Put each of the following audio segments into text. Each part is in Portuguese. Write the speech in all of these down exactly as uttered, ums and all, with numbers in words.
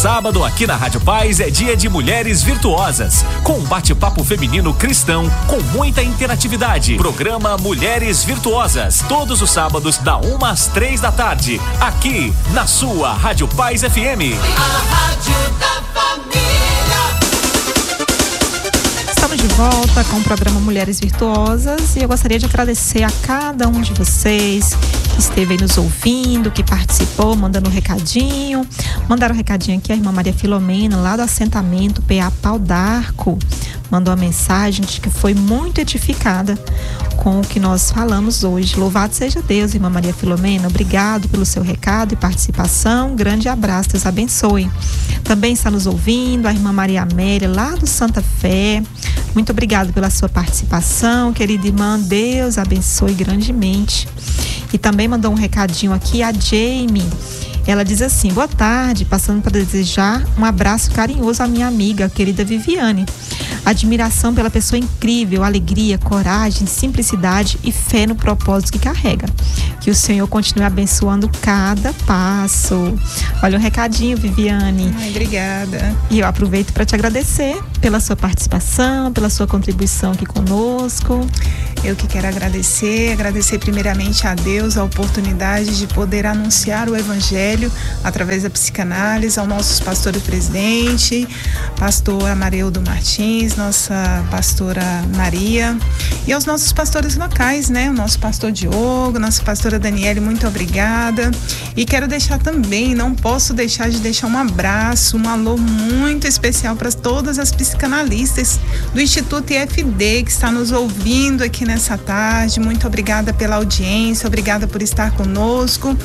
sábado aqui na Rádio Paz é dia de Mulheres Virtuosas, com um bate-papo feminino cristão com muita interatividade. Programa Mulheres Virtuosas, todos os sábados da uma às três da tarde, aqui na sua Rádio Paz F M. A Rádio da Família. Estamos de volta com o programa Mulheres Virtuosas e eu gostaria de agradecer a cada um de vocês que esteve aí nos ouvindo, que participou, mandando um recadinho. Mandaram um recadinho aqui a irmã Maria Filomena, lá do assentamento P A Pau d'Arco. Mandou uma mensagem de que foi muito edificada com o que nós falamos hoje. Louvado seja Deus, irmã Maria Filomena. Obrigado pelo seu recado e participação. Um grande abraço, Deus abençoe. Também está nos ouvindo a irmã Maria Amélia, lá do Santa Fé. Muito obrigado pela sua participação, querida irmã. Deus abençoe grandemente. E também mandou um recadinho aqui a Jamie. Ela diz assim: boa tarde, passando para desejar um abraço carinhoso à minha amiga, querida Viviane. Admiração pela pessoa incrível, alegria, coragem, simplicidade e fé no propósito que carrega. Que o Senhor continue abençoando cada passo. Olha um recadinho, Viviane. Ai, obrigada. E eu aproveito para te agradecer pela sua participação, pela sua contribuição aqui conosco. Eu que quero agradecer, agradecer primeiramente a Deus a oportunidade de poder anunciar o Evangelho através da psicanálise, aos nossos pastores presidente, pastora Amarildo Martins, nossa pastora Maria e aos nossos pastores locais, né? O nosso pastor Diogo, nossa pastora Daniele, muito obrigada. E quero deixar também, não posso deixar de deixar um abraço, um alô muito especial para todas as psicanalistas do Instituto I F D que está nos ouvindo aqui nessa tarde. Muito obrigada pela audiência, obrigada por estar conosco.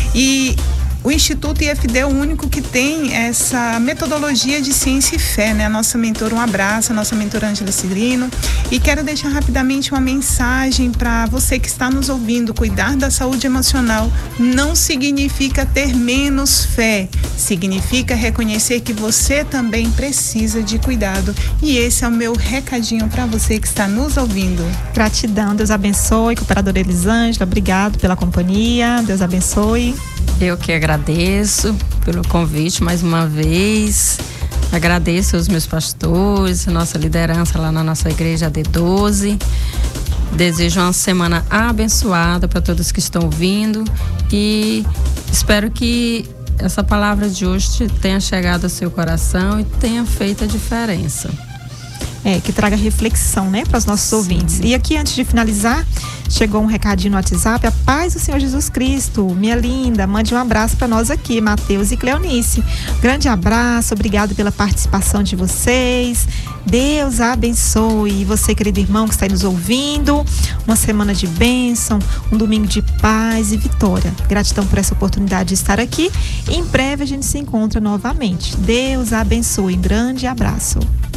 E o Instituto I F D é o único que tem essa metodologia de ciência e fé, né? A nossa mentora, um abraço, a nossa mentora Ângela Cirino. E quero deixar rapidamente uma mensagem para você que está nos ouvindo. Cuidar da saúde emocional não significa ter menos fé. Significa reconhecer que você também precisa de cuidado. E esse é o meu recadinho para você que está nos ouvindo. Gratidão, Deus abençoe. Cooperadora Elisângela, obrigado pela companhia. Deus abençoe. Eu que agradeço pelo convite mais uma vez. Agradeço aos meus pastores, a nossa liderança lá na nossa igreja A D doze. Desejo uma semana abençoada para todos que estão ouvindo e espero que essa palavra de hoje tenha chegado ao seu coração e tenha feito a diferença. É, que traga reflexão, né, para os nossos Sim. ouvintes. E aqui, antes de finalizar, chegou um recadinho no WhatsApp: a paz do Senhor Jesus Cristo, minha linda, mande um abraço para nós aqui, Mateus e Cleonice. Grande abraço, obrigado pela participação de vocês. Deus abençoe. E você, querido irmão que está aí nos ouvindo, uma semana de bênção, um domingo de paz e vitória. Gratidão por essa oportunidade de estar aqui. E em breve a gente se encontra novamente. Deus abençoe. Um grande abraço.